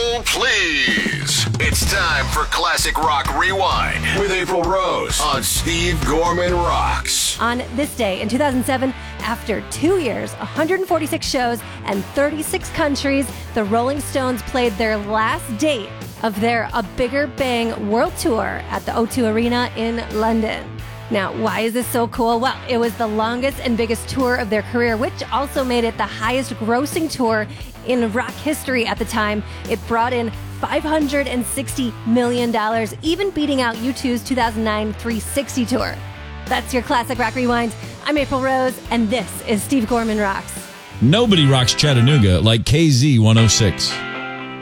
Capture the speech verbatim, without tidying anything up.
Hold, please. It's time for Classic Rock Rewind with April Rose on Steve Gorman Rocks. On this day in two thousand seven, after two years, one hundred forty-six shows, and thirty-six countries, the Rolling Stones played their last date of their A Bigger Bang World Tour at the O two Arena in London. Now, why is this so cool? Well, it was the longest and biggest tour of their career, which also made it the highest grossing tour in rock history at the time. It brought in five hundred sixty million dollars, even beating out U two's two thousand nine three sixty tour. That's your Classic Rock Rewind. I'm April Rose, and this is Steve Gorman Rocks. Nobody rocks Chattanooga like K Z one oh six.